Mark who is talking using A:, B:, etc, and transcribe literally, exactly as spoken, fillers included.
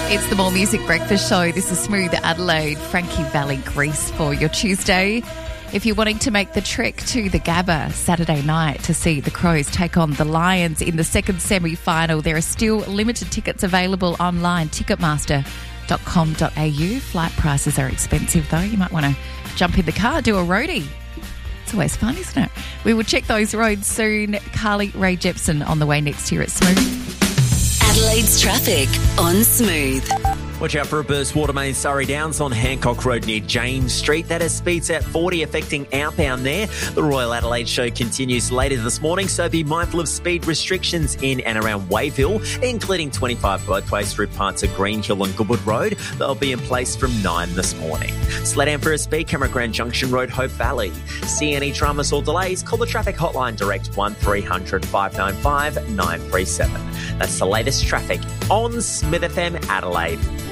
A: It's the More Music Breakfast Show. This is Smooth Adelaide, Frankie Valley, Greece for your Tuesday. If you're wanting to make the trek to the Gabba Saturday night to see the Crows take on the Lions in the second semi-final, there are still limited tickets available online, ticketmaster dot com dot a u. Flight prices are expensive though. You might want to jump in the car, do a roadie. It's always fun, isn't it? We will check those roads soon. Carly Rae Jepsen on the way next year at Smooth.
B: Adelaide's traffic on Smooth.
C: Watch out for a burst water main Surrey Downs on Hancock Road near James Street. That has speeds at forty affecting outbound there. The Royal Adelaide Show continues later this morning, so be mindful of speed restrictions in and around Waveville, including twenty-five bothways through parts of Greenhill and Goodwood Road. They'll be in place from nine this morning. Slow down for a speed camera, Grand Junction Road, Hope Valley. See any dramas or delays, call the traffic hotline direct one three hundred five nine five nine three seven. That's the latest traffic on Smith F M Adelaide.